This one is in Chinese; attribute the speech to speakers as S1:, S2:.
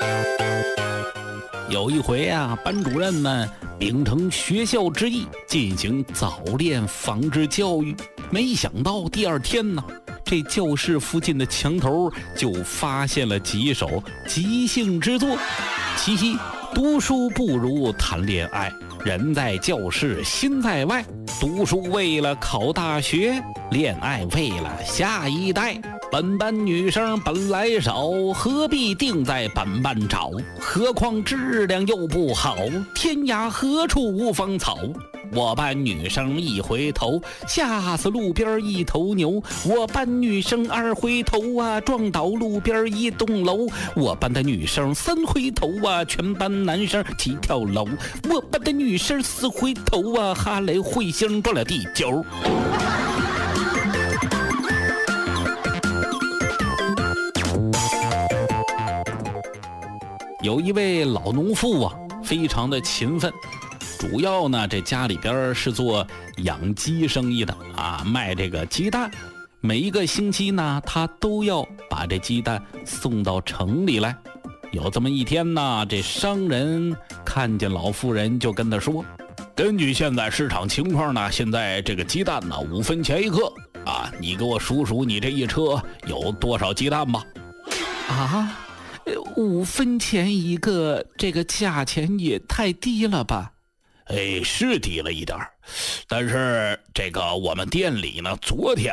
S1: 有一回啊，班主任们秉承学校之意进行早恋防治教育，没想到第二天呢，这教室附近的墙头就发现了几首即兴之作。其一，读书不如谈恋爱，人在教室心在外，读书为了考大学，恋爱为了下一代。本班女生本来少，何必定在本班找？何况质量又不好，天涯何处无芳草？我班女生一回头，吓死路边一头牛。我班女生二回头啊，撞倒路边一栋楼。我班的女生三回头啊，全班男生齐跳楼。我班的女生四回头啊，哈雷彗星撞了地球。有一位老农妇啊，非常的勤奋，主要呢这家里边是做养鸡生意的啊，卖这个鸡蛋。每一个星期呢，他都要把这鸡蛋送到城里来。有这么一天呢，这商人看见老妇人，就跟他说：根据现在市场情况呢，现在这个鸡蛋呢5分钱一个啊，你给我数数你这一车有多少鸡蛋吧。啊，5分钱一个，这个价钱也太低了吧？是低了一点，但是这个我们店里呢，昨天